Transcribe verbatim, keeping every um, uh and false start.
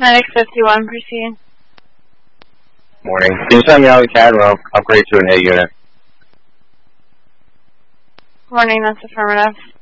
Medic fifty-one, proceed. Morning. Can you send me out the C A D and I'll upgrade to an A unit? Morning, that's affirmative.